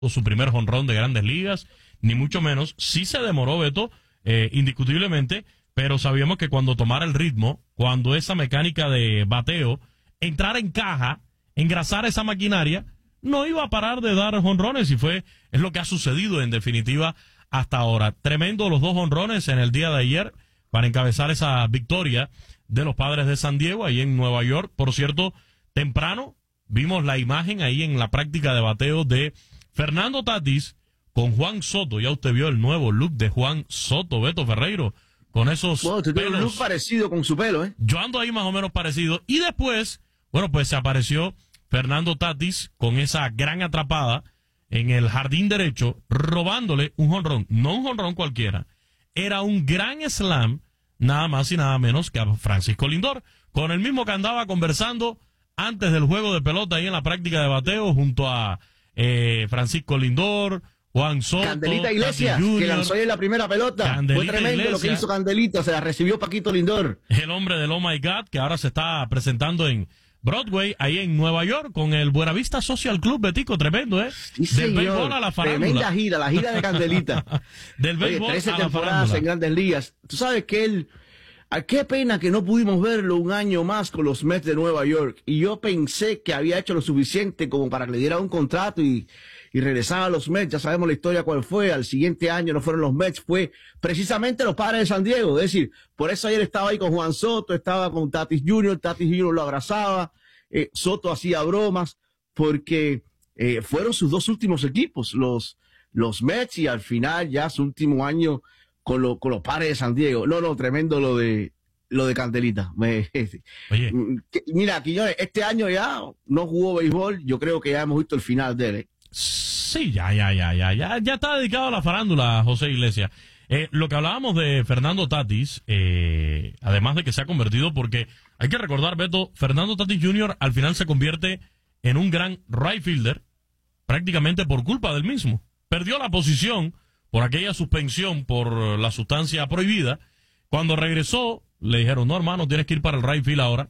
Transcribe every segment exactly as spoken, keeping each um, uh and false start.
su primer jonrón de Grandes Ligas, ni mucho menos. Sí se demoró, Beto, eh, indiscutiblemente, pero sabíamos que cuando tomara el ritmo, cuando esa mecánica de bateo entrara en caja, engrasar esa maquinaria, no iba a parar de dar jonrones, y fue, es lo que ha sucedido en definitiva hasta ahora. Tremendo los dos jonrones en el día de ayer para encabezar esa victoria de los Padres de San Diego ahí en Nueva York. Por cierto, temprano vimos la imagen ahí en la práctica de bateo de Fernando Tatis con Juan Soto. Ya usted vio el nuevo look de Juan Soto, Beto Ferreiro, con esos bueno, usted pelos. tiene un look parecido con su pelo, ¿eh? Yo ando ahí más o menos parecido. Y después, bueno, pues se apareció Fernando Tatis con esa gran atrapada en el jardín derecho, robándole un jonrón. No un jonrón cualquiera. Era un gran slam, nada más y nada menos que a Francisco Lindor, con el mismo que andaba conversando antes del juego de pelota ahí en la práctica de bateo junto a eh, Francisco Lindor, Juan Soto, Candelita Iglesias, que lanzó ahí en la primera pelota. Candelita Fue tremendo Iglesias, lo que hizo Candelita, se la recibió Paquito Lindor. El hombre del Oh My God, que ahora se está presentando en Broadway, ahí en Nueva York, con el Buenavista Social Club, Betico, tremendo, ¿eh? Sí, Del señor. béisbol a la farándula. Tremenda gira, la gira de Candelita. Del Oye, béisbol trece a la temporadas farándula. en Grandes Ligas. Tú sabes que él, a qué pena que no pudimos verlo un año más con los Mets de Nueva York. Y yo pensé que había hecho lo suficiente como para que le diera un contrato y, y regresara a los Mets. Ya sabemos la historia cuál fue. Al siguiente año no fueron los Mets, fue precisamente los Padres de San Diego. Es decir, por eso ayer estaba ahí con Juan Soto, estaba con Tatis junior, Tatis junior lo abrazaba. Eh, Soto hacía bromas porque eh, fueron sus dos últimos equipos, los los Mets, y al final ya su último año con, lo, con los Padres de San Diego. No, no, tremendo lo de lo de Candelita. Me, Oye. que, mira, Quiñones, este año ya no jugó béisbol, yo creo que ya hemos visto el final de él. ¿eh? Sí, ya, ya, ya, ya, ya, ya está dedicado a la farándula, José Iglesias. Eh, lo que hablábamos de Fernando Tatis, eh, además de que se ha convertido, porque hay que recordar, Beto, Fernando Tatis junior al final se convierte en un gran right fielder, prácticamente por culpa del mismo. Perdió la posición por aquella suspensión por la sustancia prohibida. Cuando regresó, le dijeron, no, hermano, tienes que ir para el right field ahora.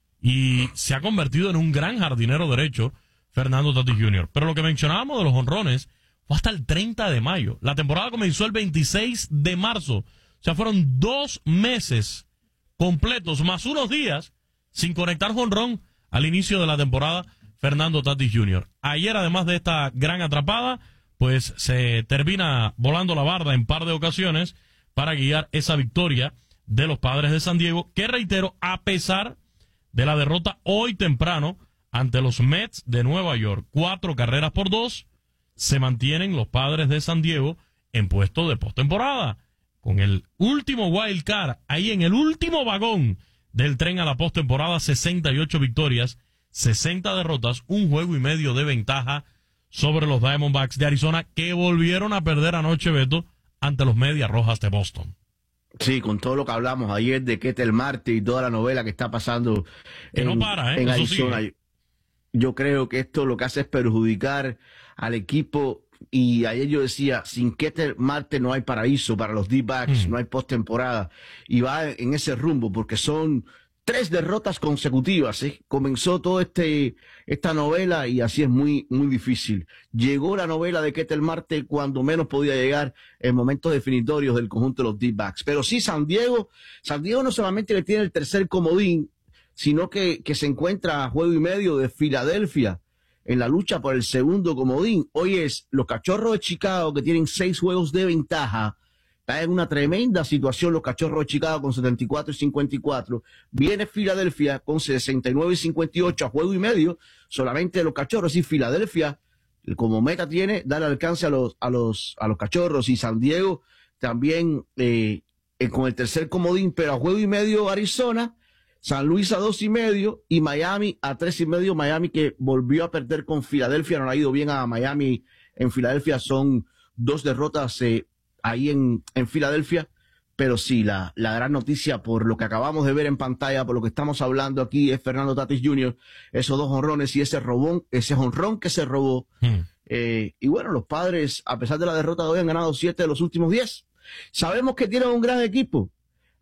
Y se ha convertido en un gran jardinero derecho, Fernando Tatis junior Pero lo que mencionábamos de los jonrones fue hasta el treinta de mayo. La temporada comenzó el veintiséis de marzo. O sea, fueron dos meses completos, más unos días, sin conectar jonrón al inicio de la temporada, Fernando Tatis junior Ayer, además de esta gran atrapada, pues se termina volando la barda en par de ocasiones para guiar esa victoria de los Padres de San Diego, que reitero, a pesar de la derrota hoy temprano ante los Mets de Nueva York, cuatro carreras por dos, se mantienen los Padres de San Diego en puesto de postemporada, con el último wild card, ahí en el último vagón del tren a la postemporada, sesenta y ocho victorias, sesenta derrotas, un juego y medio de ventaja sobre los Diamondbacks de Arizona, que volvieron a perder anoche, Beto, ante los Medias Rojas de Boston. Sí, con todo lo que hablamos ayer de Ketel Marte y toda la novela que está pasando que en, no para, ¿eh? en Eso Arizona. sigue. Yo creo que esto lo que hace es perjudicar al equipo, y ayer yo decía, sin Ketel Marte no hay paraíso para los D-backs, mm. no hay postemporada, y va en ese rumbo porque son tres derrotas consecutivas, ¿eh? Comenzó todo este esta novela y así es muy muy difícil. Llegó la novela de Ketel Marte cuando menos podía llegar, en momentos definitorios del conjunto de los D-backs. Pero sí, San Diego, San Diego no solamente que tiene el tercer comodín, sino que, que se encuentra a juego y medio de Filadelfia en la lucha por el segundo comodín. Hoy es los Cachorros de Chicago, que tienen seis juegos de ventaja. Está en una tremenda situación los Cachorros de Chicago con setenta y cuatro y cincuenta y cuatro. Viene Filadelfia con sesenta y nueve y cincuenta y ocho a juego y medio. Solamente los Cachorros y Filadelfia, como meta tiene, darle alcance a los, a los, a los Cachorros, y San Diego también, eh, eh, con el tercer comodín, pero a juego y medio Arizona, San Luis a dos y medio y Miami a tres y medio. Miami que volvió a perder con Filadelfia, no le ha ido bien a Miami en Filadelfia, son dos derrotas eh, ahí en, en Filadelfia. Pero sí, la, la gran noticia por lo que acabamos de ver en pantalla, por lo que estamos hablando aquí, es Fernando Tatis junior, esos dos jonrones y ese robón, ese jonrón que se robó. Hmm. Eh, y bueno, los Padres, a pesar de la derrota de hoy, han ganado siete de los últimos diez. Sabemos que tienen un gran equipo.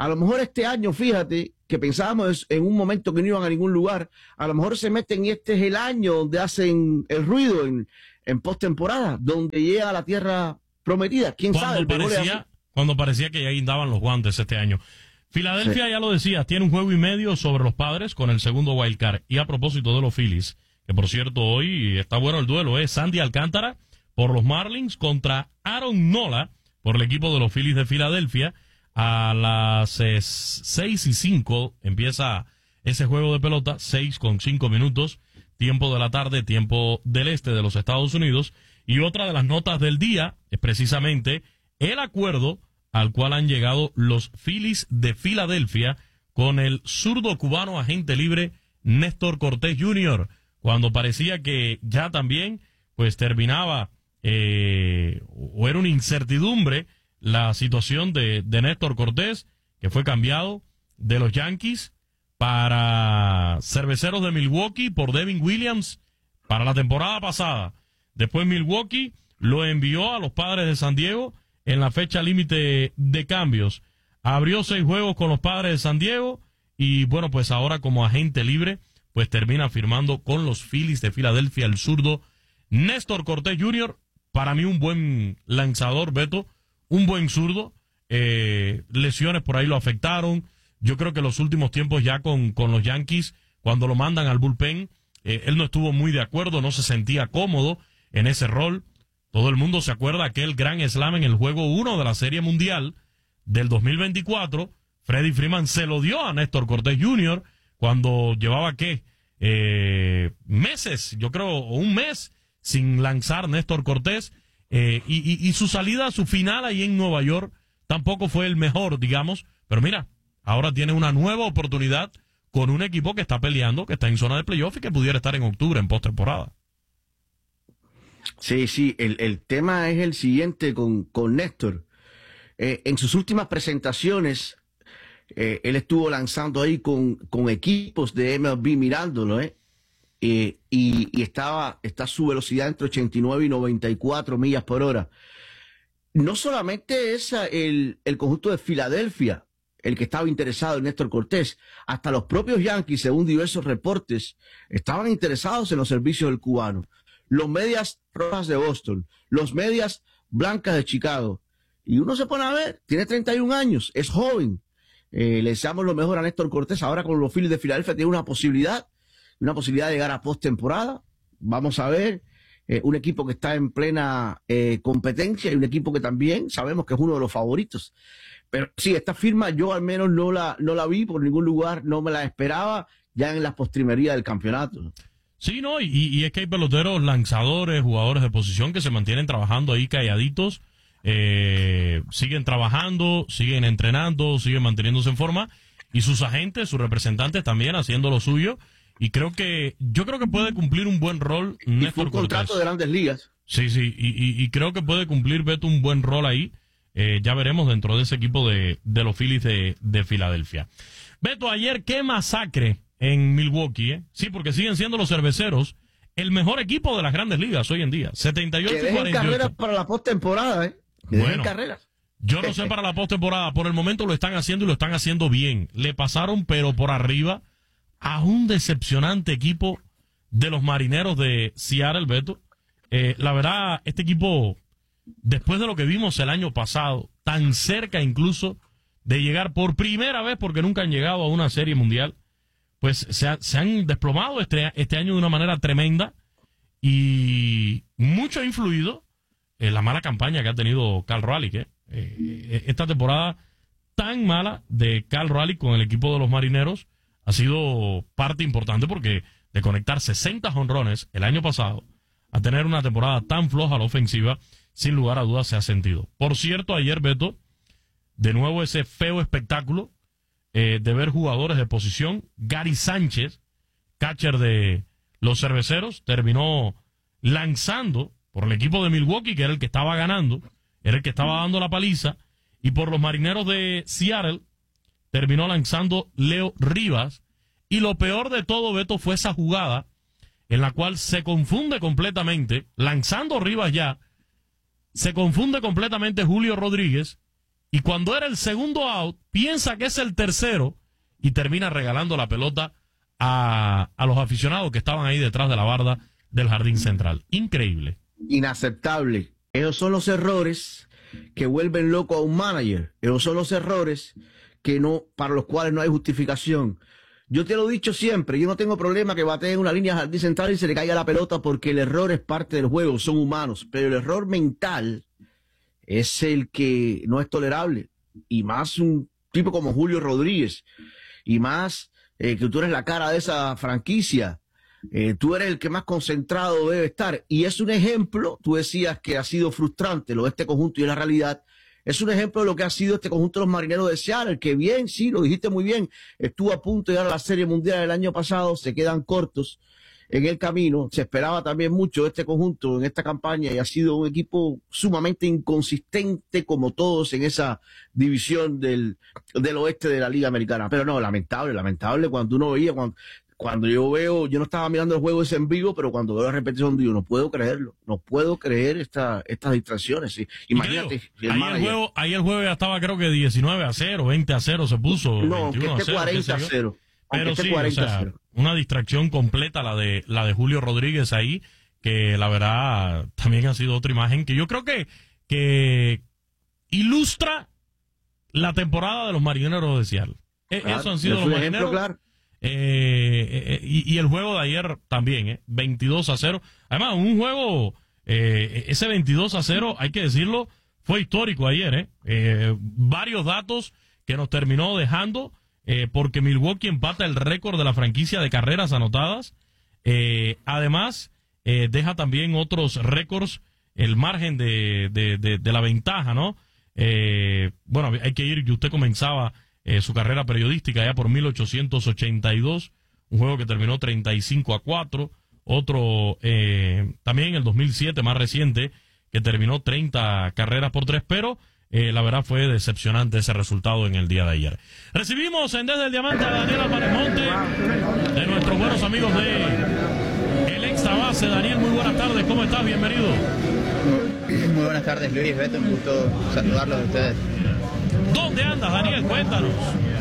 A lo mejor este año, fíjate, que pensábamos en un momento que no iban a ningún lugar, a lo mejor se meten y este es el año donde hacen el ruido en, en postemporada, donde llega a la tierra prometida. ¿Quién cuando sabe? Parecía, cuando parecía que ya guindaban los guantes este año. Filadelfia, sí, ya lo decías, tiene un juego y medio sobre los Padres con el segundo wild card. Y a propósito de los Phillies, que por cierto hoy está bueno el duelo, es Sandy Alcántara por los Marlins contra Aaron Nola por el equipo de los Phillies de Filadelfia. A las eh, seis y cinco empieza ese juego de pelota, seis con cinco minutos, tiempo de la tarde, tiempo del este de los Estados Unidos. Y otra de las notas del día es precisamente el acuerdo al cual han llegado los Phillies de Filadelfia con el zurdo cubano agente libre Néstor Cortés junior, cuando parecía que ya también pues terminaba eh, o era una incertidumbre la situación de, de Néstor Cortés, que fue cambiado de los Yankees para Cerveceros de Milwaukee por Devin Williams para la temporada pasada. Después Milwaukee lo envió a los Padres de San Diego en la fecha límite de cambios. Abrió seis juegos con los Padres de San Diego y bueno, pues ahora como agente libre, pues termina firmando con los Phillies de Filadelfia el zurdo Néstor Cortés junior Para mí un buen lanzador, Beto, un buen zurdo. Eh, lesiones por ahí lo afectaron. Yo creo que los últimos tiempos ya con, con los Yankees, cuando lo mandan al bullpen, eh, él no estuvo muy de acuerdo, no se sentía cómodo en ese rol. Todo el mundo se acuerda aquel gran slam en el juego uno de la Serie Mundial del dos mil veinticuatro. Freddie Freeman se lo dio a Néstor Cortés junior cuando llevaba, ¿qué? Eh, meses, yo creo, o un mes sin lanzar Néstor Cortés. Eh, y, y, y su salida, su final ahí en Nueva York, tampoco fue el mejor, digamos. Pero mira, ahora tiene una nueva oportunidad con un equipo que está peleando, que está en zona de playoff y que pudiera estar en octubre en postemporada. Sí, sí, el, el tema es el siguiente con, con Néstor. Eh, en sus últimas presentaciones, eh, él estuvo lanzando ahí con, con equipos de M L B mirándolo, ¿eh? Eh, y, y estaba, está su velocidad entre ochenta y nueve y noventa y cuatro millas por hora. No solamente es el, el conjunto de Filadelfia el que estaba interesado en Néstor Cortés, hasta los propios Yankees, según diversos reportes, estaban interesados en los servicios del cubano. Los Medias Rojas de Boston, los Medias Blancas de Chicago. Y uno se pone a ver, tiene treinta y un años, es joven. Eh, le deseamos lo mejor a Néstor Cortés. Ahora con los Phillies de Filadelfia tiene una posibilidad, una posibilidad de llegar a postemporada. Vamos a ver, eh, un equipo que está en plena eh, competencia y un equipo que también sabemos que es uno de los favoritos. Pero sí, esta firma yo al menos no la, no la vi por ningún lugar, no me la esperaba ya en las postrimerías del campeonato. Sí, no, y, y es que hay peloteros, lanzadores, jugadores de posición que se mantienen trabajando ahí calladitos, eh, siguen trabajando, siguen entrenando, siguen manteniéndose en forma, y sus agentes, sus representantes también haciendo lo suyo, y creo que, yo creo que puede cumplir un buen rol Néstor y fue un contrato Cortés. de Grandes Ligas. Sí, sí, y, y, y creo que puede cumplir Beto un buen rol ahí. Eh, ya veremos dentro de ese equipo de, de los Phillies de, de Filadelfia. Beto, ayer qué masacre en Milwaukee, ¿eh? Sí, porque siguen siendo los Cerveceros el mejor equipo de las Grandes Ligas hoy en día. setenta y ocho Que y cuarenta y ocho. carreras para la postemporada, ¿eh? Que Bueno, carreras. yo no sé para la postemporada. Por el momento lo están haciendo y lo están haciendo bien. Le pasaron, pero por arriba, a un decepcionante equipo de los Marineros de Seattle, Beto. Eh, la verdad, este equipo, después de lo que vimos el año pasado, tan cerca incluso de llegar por primera vez, porque nunca han llegado a una serie mundial, pues se, ha, se han desplomado este, este año de una manera tremenda y mucho ha influido en la mala campaña que ha tenido Cal Raleigh. ¿eh? Eh, esta temporada tan mala de Cal Raleigh con el equipo de los Marineros ha sido parte importante porque de conectar sesenta jonrones el año pasado a tener una temporada tan floja a la ofensiva, sin lugar a dudas se ha sentido. Por cierto, ayer, Beto, de nuevo ese feo espectáculo eh, de ver jugadores de posición. Gary Sánchez, catcher de los Cerveceros, terminó lanzando por el equipo de Milwaukee, que era el que estaba ganando, era el que estaba dando la paliza, y por los Marineros de Seattle terminó lanzando Leo Rivas. Y lo peor de todo, Beto, fue esa jugada en la cual se confunde completamente, lanzando Rivas ya, se confunde completamente Julio Rodríguez y cuando era el segundo out, piensa que es el tercero y termina regalando la pelota a, a los aficionados que estaban ahí detrás de la barda del jardín central. Increíble. Inaceptable. Esos son los errores que vuelven loco a un manager. Esos son los errores que no, para los cuales no hay justificación. Yo te lo he dicho siempre, yo no tengo problema que batee en una línea jardín central y se le caiga la pelota porque el error es parte del juego, son humanos, pero el error mental es el que no es tolerable. Y más un tipo como Julio Rodríguez, y más eh, que tú eres la cara de esa franquicia. Eh, tú eres el que más concentrado debe estar. Y es un ejemplo, tú decías que ha sido frustrante lo de este conjunto y en la realidad es un ejemplo de lo que ha sido este conjunto de los Marineros de Seattle, que bien, sí, lo dijiste muy bien, estuvo a punto de llegar a la Serie Mundial el año pasado, se quedan cortos en el camino, se esperaba también mucho de este conjunto en esta campaña y ha sido un equipo sumamente inconsistente como todos en esa división del, del oeste de la Liga Americana. Pero no, lamentable, lamentable cuando uno veía, cuando, cuando yo veo, yo no estaba mirando el juego ese en vivo, pero cuando veo la repetición digo, no puedo creerlo, no puedo creer esta, estas distracciones. Sí. Imagínate. Digo, el ahí, el juego, ahí el juego ya estaba creo que diecinueve a cero, veinte a cero se puso. No, que esté cuarenta a cero. Pero sí, o sea, una distracción completa la de la de Julio Rodríguez ahí, que la verdad también ha sido otra imagen que yo creo que, que ilustra la temporada de los Marineros de Seattle. Claro, eso han sido los Marineros. Ejemplo, claro. Eh, eh, y, y el juego de ayer también, eh, veintidós a cero. Además, un juego, eh, ese veintidós a cero, hay que decirlo, fue histórico ayer. Eh. Eh, varios datos que nos terminó dejando, eh, porque Milwaukee empata el récord de la franquicia de carreras anotadas. Eh, además, eh, deja también otros récords, el margen de, de, de, de la ventaja, ¿no? Eh, bueno, hay que ir, y usted comenzaba Eh, su carrera periodística ya por mil ochocientos ochenta y dos, un juego que terminó treinta y cinco a cuatro, otro eh, también en el dos mil siete, más reciente, que terminó treinta carreras por tres, pero eh, la verdad fue decepcionante ese resultado en el día de ayer. Recibimos en Desde el Diamante a Daniel Alvarez-Monte, de nuestros buenos amigos de El Extra Base. Daniel, muy buenas tardes, ¿cómo estás? Bienvenido. Muy, muy buenas tardes, Luis, Beto, un gusto saludarlos a ustedes. ¿Dónde andas, Daniel? Cuéntanos.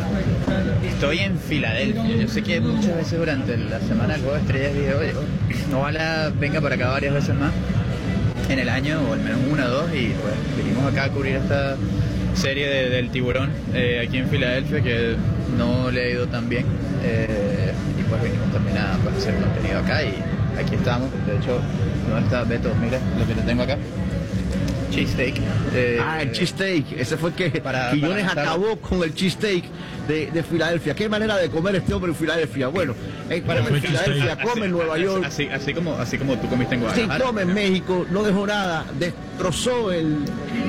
Estoy en Filadelfia. Yo sé que muchas veces durante la semana el juego de estrellas dije, oye, ojalá venga para acá varias veces más en el año, o al menos una o dos, y pues venimos acá a cubrir esta serie de, del tiburón eh, aquí en Filadelfia, que no le ha ido tan bien, eh, y pues venimos también a pues, hacer contenido acá, y aquí estamos. De hecho, ¿dónde está Beto? Mira lo que te tengo acá. Cheesesteak. Eh, ah, el cheesesteak. Ese fue el que para, Quiñones para acabó con el cheesesteak de, de Filadelfia. ¿Qué manera de comer este hombre en Filadelfia? Bueno, eh, come en Filadelfia, come en Nueva York. Así, así, como, así como tú comiste en Guadalajara. Sí, come en México, no dejó nada, destrozó el...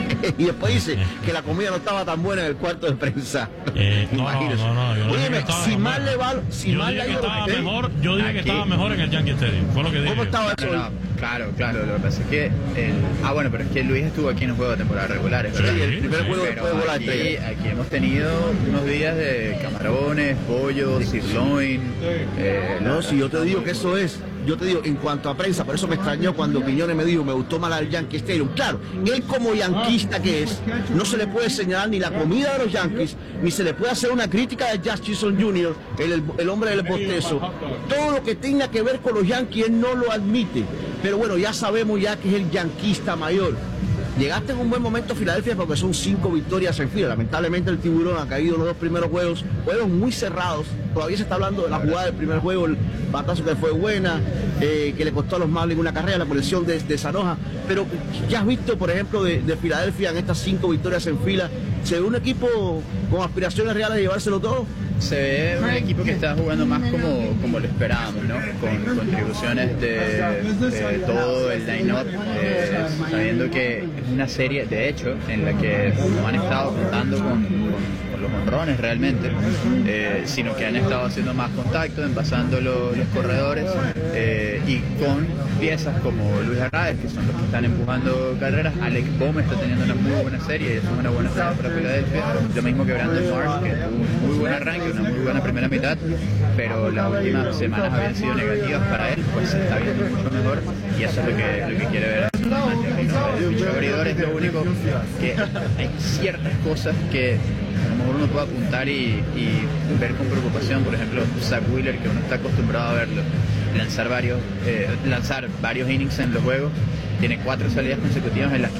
y después dice que la comida no estaba tan buena en el cuarto de prensa. Eh, no, no, no, no, yo Óyeme, si mal le va... Si yo mal dije le que estaba ¿eh? mejor, yo dije que estaba mejor en el Yankee Stadium. Fue lo que dije. ¿Cómo estaba eso? No, no, claro, claro, lo que pasa es que... El... Ah, bueno, pero es que Luis estuvo aquí en el juego de temporada regular, es verdad. Sí, el primer sí, juego después de volar aquí, aquí hemos tenido unos días de camarones, pollo, sirloin... Eh, no, la, si yo te digo que eso es... Yo te digo, en cuanto a prensa, por eso me extrañó cuando Quiñones me dijo, me gustó más el Yankee Stadium. Claro, él como yanquista que es, no se le puede señalar ni la comida de los Yankees, ni se le puede hacer una crítica de Jazz Chisholm junior, el, el, el hombre del bostezo. Todo lo que tenga que ver con los Yankees, él no lo admite. Pero bueno, ya sabemos ya que es el yanquista mayor. Llegaste en un buen momento a Filadelfia porque son cinco victorias en fila. Lamentablemente el Tiburón ha caído en los dos primeros juegos, juegos muy cerrados. Todavía se está hablando de la jugada del primer juego, el batazo que fue buena, eh, que le costó a los Marlins una carrera, la colección de, de Sanoja. Pero ya has visto, por ejemplo, de, de Filadelfia en estas cinco victorias en fila, ¿se ve un equipo con aspiraciones reales de llevárselo todo? Se ve un equipo que está jugando más como, como lo esperábamos, ¿no? Con contribuciones de, de todo el line-up, eh, sabiendo que es una serie, de hecho, en la que no han estado contando con, con, con los honrones realmente, eh, sino que han estado haciendo más contacto, envasando los, los corredores, eh, y con piezas como Luis Arraez, que son los que están empujando carreras. Alec Bohm está teniendo una muy buena serie, es una buena serie para Filadelfia, lo mismo que Brandon Marsh, que tuvo un muy buen arranque, una muy buena primera mitad, pero las últimas semanas habían sido negativas para él, pues se está viendo mucho mejor, y eso es lo que, lo que quiere ver. Mucho abridor bateador es lo único que hay ciertas cosas que a lo mejor uno puede apuntar y, y ver con preocupación. Por ejemplo, Zach Wheeler, que uno está acostumbrado a verlo lanzar varios, eh, lanzar varios innings en los juegos, tiene cuatro salidas consecutivas en las que